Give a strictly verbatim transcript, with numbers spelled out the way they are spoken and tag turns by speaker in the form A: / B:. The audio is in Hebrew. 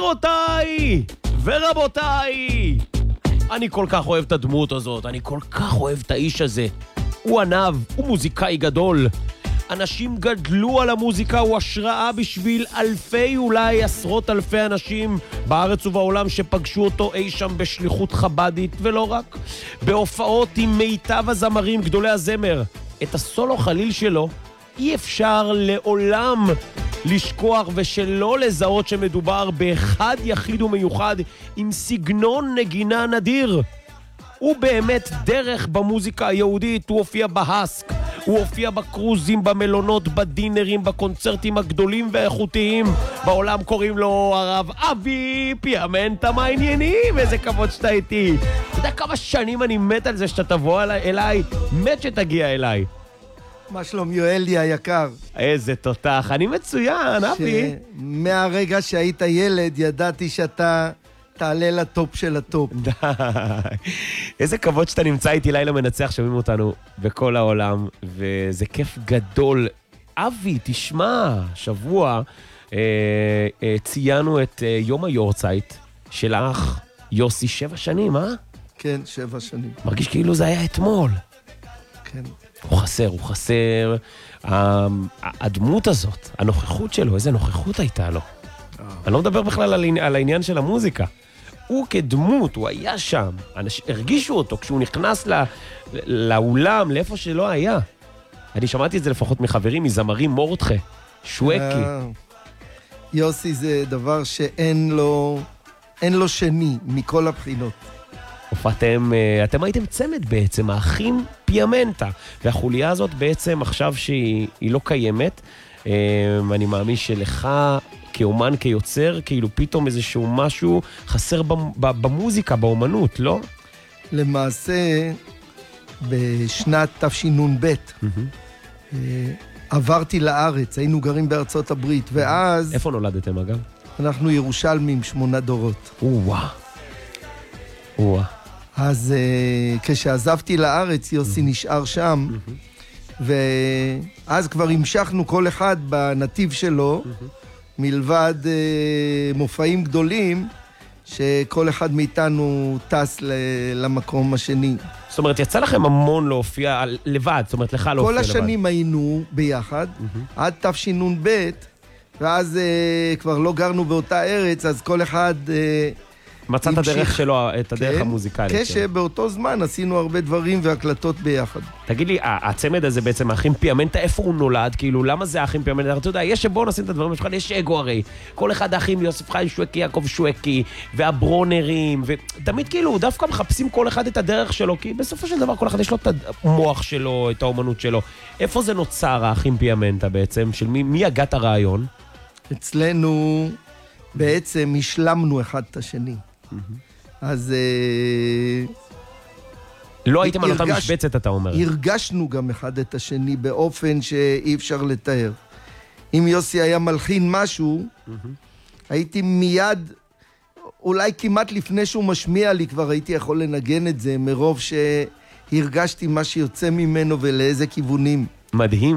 A: גבירותיי ורבותיי, אני כל כך אוהב את הדמות הזאת, אני כל כך אוהב את האיש הזה. הוא ענב, הוא מוזיקאי גדול. אנשים גדלו על המוזיקה, הוא השראה בשביל אלפי, אולי עשרות אלפי אנשים בארץ ובעולם שפגשו אותו אי שם בשליחות חבדית, ולא רק. בהופעות עם מיטב הזמרים, גדולי הזמר. את הסולו חליל שלו אי אפשר לעולם לשכוח ושלא לזהות שמדובר באחד יחיד ומיוחד עם סגנון נגינה נדיר. הוא באמת דרך במוזיקה היהודית, הוא הופיע בהסק, הוא הופיע בקרוזים, במלונות, בדינרים, בקונצרטים הגדולים והאיכותיים. בעולם קוראים לו הרב אבי פיאמנטה. מה העניינים? איזה כבוד שאתה איתי. אתה יודע כמה שנים אני מת על זה שאתה תבוא אליי, אליי. מת שתגיע אליי.
B: מה שלום יואלי היקר?
A: איזה תותח, אני מצוין, אבי.
B: מהרגע שהיית ילד ידעתי שאתה תעלה לטופ של הטופ.
A: די. איזה כבוד שאתה נמצא איתי, לילה מנצח, שומעים אותנו בכל העולם, וזה כיף גדול. אבי, תשמע, שבוע אה, אה, ציינו את אה, יום היורצייט של האח יוסי, שבע שנים, אה?
B: כן, שבע שנים.
A: מרגיש כאילו זה היה אתמול.
B: כן.
A: הוא חסר, הוא חסר. הדמות הזאת, הנוכחות שלו, איזה נוכחות הייתה לו. אני לא מדבר בכלל על העניין של המוזיקה. הוא כדמות, הוא היה שם. אנשים הרגישו אותו כשהוא נכנס לא, לאולם, לאיפה שלא היה. אני שמעתי את זה לפחות מחברים, מזמרים מורדכה, שווקי.
B: יוסי זה דבר שאין לו, אין לו שני מכל הבחינות.
A: הופעתם, אתם הייתם צמד בעצם, האחים פיאמנטה, והחוליה הזאת בעצם עכשיו שהיא לא קיימת, אני מאמין שלך כאומן, כיוצר, כאילו פתאום איזשהו משהו חסר במוזיקה, באומנות, לא?
B: למעשה, בשנת תשנ"ב, עברתי לארץ, היינו גרים בארצות הברית, ואז...
A: איפה נולדתם אגב?
B: אנחנו ירושלמים, שמונה דורות.
A: וואה. וואה.
B: אז uh, כשעזבתי לארץ, יוסי נשאר שם, ואז כבר המשכנו כל אחד בנתיב שלו, מלבד uh, מופעים גדולים, שכל אחד מאיתנו טס ל- למקום השני.
A: זאת אומרת, יצא לכם המון להופיע לבד, זאת אומרת, לך להופיע לבד.
B: כל השנים היינו ביחד, עד תשנ"ב, ואז uh, כבר לא גרנו באותה ארץ, אז כל אחד... Uh,
A: מצאת את הדרך שלו, את הדרך המוזיקלית.
B: כשבאותו זמן עשינו הרבה דברים והקלטות ביחד.
A: תגיד לי, הצמד הזה בעצם, האחים פיאמנטה, איפה הוא נולד? כאילו, למה זה האחים פיאמנטה? אתה יודע, יש שבואו נשים את הדברים שלך, יש אגו הרי. כל אחד האחים, יוסף חיים שווקי, יעקב שווקי, והברונרים, ותמיד כאילו, דווקא מחפשים כל אחד את הדרך שלו, כי בסופו של דבר כל אחד יש לו את המוח שלו, את האומנות שלו. איפה זה נוצר, האחים פיאמנטה בעצם? של מי, מי הגת הרעיון?
B: אצלנו בעצם השלמנו אחד את השני. אז
A: לא הייתם על אותה משבצת, אתה אומר.
B: הרגשנו גם אחד את השני באופן שאי אפשר לתאר. אם יוסי היה מלחין משהו, הייתי מיד, אולי כמעט לפני שהוא משמיע לי, כבר הייתי יכול לנגן את זה, מרוב שהרגשתי מה שיוצא ממנו ולאיזה כיוונים.
A: מדהים.